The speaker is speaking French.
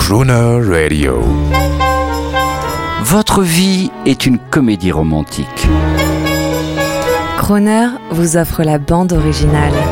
Crooner Radio. Votre vie est une comédie romantique. Crooner vous offre la bande originale.